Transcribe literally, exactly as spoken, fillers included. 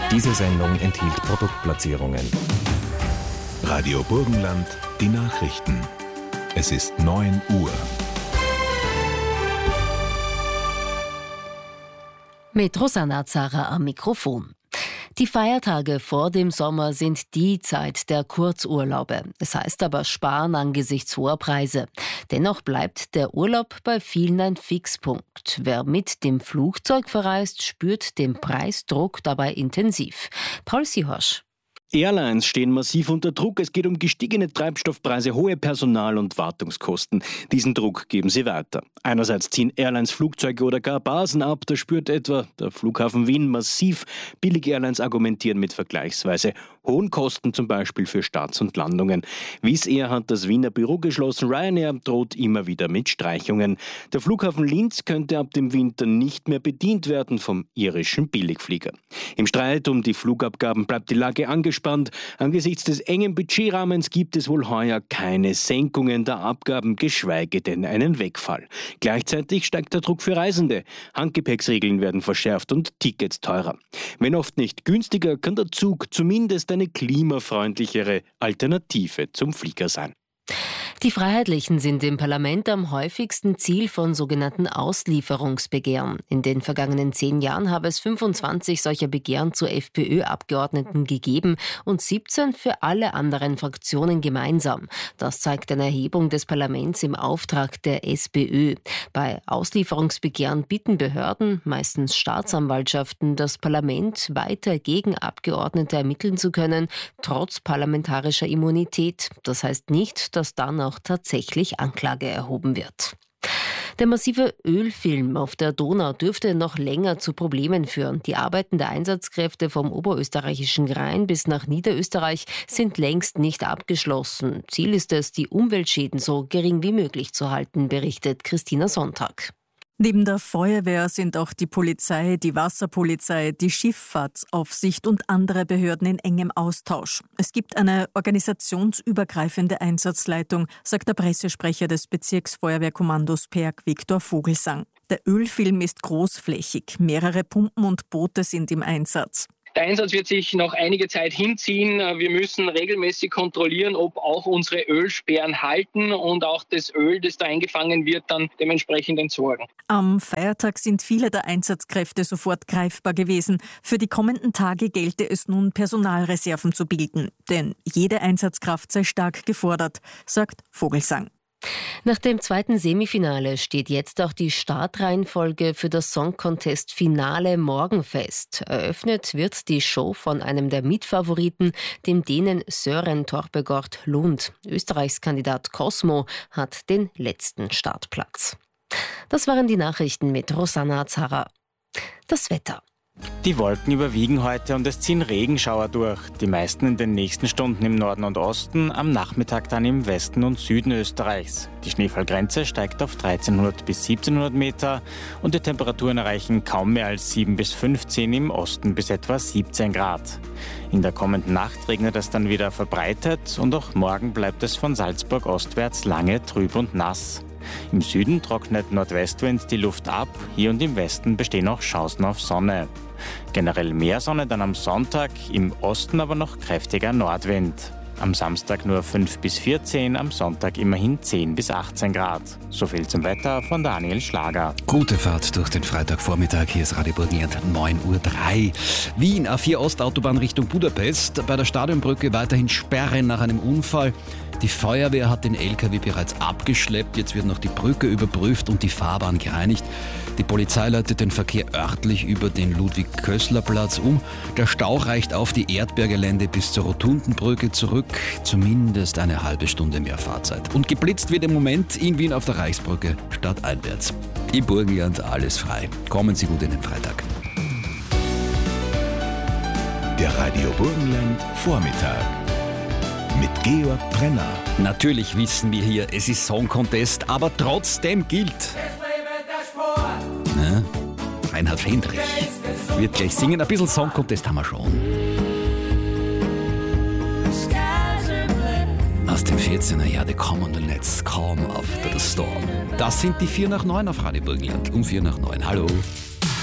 Diese Sendung enthielt Produktplatzierungen. Radio Burgenland, die Nachrichten. Es ist neun Uhr. Mit Rosanna Zara am Mikrofon. Die Feiertage vor dem Sommer sind die Zeit der Kurzurlaube. Es heißt aber sparen angesichts hoher Preise. Dennoch bleibt der Urlaub bei vielen ein Fixpunkt. Wer mit dem Flugzeug verreist, spürt den Preisdruck dabei intensiv. Paul Sihorsch. Airlines stehen massiv unter Druck. Es geht um gestiegene Treibstoffpreise, hohe Personal- und Wartungskosten. Diesen Druck geben sie weiter. Einerseits ziehen Airlines Flugzeuge oder gar Basen ab. Da spürt etwa der Flughafen Wien massiv. Billig-Airlines argumentieren mit vergleichsweise hohen Kosten, zum Beispiel für Starts und Landungen. Wizz Air hat das Wiener Büro geschlossen. Ryanair droht immer wieder mit Streichungen. Der Flughafen Linz könnte ab dem Winter nicht mehr bedient werden vom irischen Billigflieger. Im Streit um die Flugabgaben bleibt die Lage angespannt. Angesichts des engen Budgetrahmens gibt es wohl heuer keine Senkungen der Abgaben, geschweige denn einen Wegfall. Gleichzeitig steigt der Druck für Reisende. Handgepäcksregeln werden verschärft und Tickets teurer. Wenn oft nicht günstiger, kann der Zug zumindest eine klimafreundlichere Alternative zum Flieger sein. Die Freiheitlichen sind im Parlament am häufigsten Ziel von sogenannten Auslieferungsbegehren. In den vergangenen zehn Jahren habe es fünfundzwanzig solcher Begehren zu FPÖ-Abgeordneten gegeben und siebzehn für alle anderen Fraktionen gemeinsam. Das zeigt eine Erhebung des Parlaments im Auftrag der SPÖ. Bei Auslieferungsbegehren bitten Behörden, meistens Staatsanwaltschaften, das Parlament weiter gegen Abgeordnete ermitteln zu können, trotz parlamentarischer Immunität. Das heißt nicht, dass dann auch tatsächlich Anklage erhoben wird. Der massive Ölfilm auf der Donau dürfte noch länger zu Problemen führen. Die Arbeiten der Einsatzkräfte vom oberösterreichischen Rhein bis nach Niederösterreich sind längst nicht abgeschlossen. Ziel ist es, die Umweltschäden so gering wie möglich zu halten, berichtet Christina Sonntag. Neben der Feuerwehr sind auch die Polizei, die Wasserpolizei, die Schifffahrtsaufsicht und andere Behörden in engem Austausch. Es gibt eine organisationsübergreifende Einsatzleitung, sagt der Pressesprecher des Bezirksfeuerwehrkommandos Perg, Viktor Vogelsang. Der Ölfilm ist großflächig, mehrere Pumpen und Boote sind im Einsatz. Der Einsatz wird sich noch einige Zeit hinziehen. Wir müssen regelmäßig kontrollieren, ob auch unsere Ölsperren halten und auch das Öl, das da eingefangen wird, dann dementsprechend entsorgen. Am Feiertag sind viele der Einsatzkräfte sofort greifbar gewesen. Für die kommenden Tage gelte es nun, Personalreserven zu bilden. Denn jede Einsatzkraft sei stark gefordert, sagt Vogelsang. Nach dem zweiten Semifinale steht jetzt auch die Startreihenfolge für das Song Contest Finale morgen fest. Eröffnet wird die Show von einem der Mitfavoriten, dem Dänen Søren Torpegård Lund. Österreichs Kandidat Cosmo hat den letzten Startplatz. Das waren die Nachrichten mit Rosanna Zara. Das Wetter. Die Wolken überwiegen heute und es ziehen Regenschauer durch. Die meisten in den nächsten Stunden im Norden und Osten, am Nachmittag dann im Westen und Süden Österreichs. Die Schneefallgrenze steigt auf dreizehnhundert bis siebzehnhundert Meter und die Temperaturen erreichen kaum mehr als sieben bis fünfzehn, im Osten bis etwa siebzehn Grad. In der kommenden Nacht regnet es dann wieder verbreitet und auch morgen bleibt es von Salzburg ostwärts lange trüb und nass. Im Süden trocknet Nordwestwind die Luft ab, hier und im Westen bestehen auch Chancen auf Sonne. Generell mehr Sonne dann am Sonntag, im Osten aber noch kräftiger Nordwind. Am Samstag nur fünf bis vierzehn, am Sonntag immerhin zehn bis achtzehn Grad. So viel zum Wetter von Daniel Schlager. Gute Fahrt durch den Freitagvormittag. Hier ist Radio Burgenland, neun Uhr drei. Wien, A vier Ostautobahn Richtung Budapest. Bei der Stadionbrücke weiterhin Sperre nach einem Unfall. Die Feuerwehr hat den L K W bereits abgeschleppt. Jetzt wird noch die Brücke überprüft und die Fahrbahn gereinigt. Die Polizei leitet den Verkehr örtlich über den Ludwig-Kössler-Platz um. Der Stau reicht auf die Erdbeergelände bis zur Rotundenbrücke zurück. Zumindest eine halbe Stunde mehr Fahrzeit. Und geblitzt wird im Moment in Wien auf der Reichsbrücke stadteinwärts. Im Burgenland alles frei. Kommen Sie gut in den Freitag. Der Radio Burgenland Vormittag mit Georg Brenner. Natürlich wissen wir hier, es ist Song Contest, aber trotzdem gilt. Ja, Reinhard Fendrich wird gleich singen. Ein bisschen Song Contest haben wir schon. Aus dem vierzehner Jahr, The Common and Let's Calm After the Storm. Das sind die vier nach neun auf Radio Burgenland. Um vier nach neun. Hallo.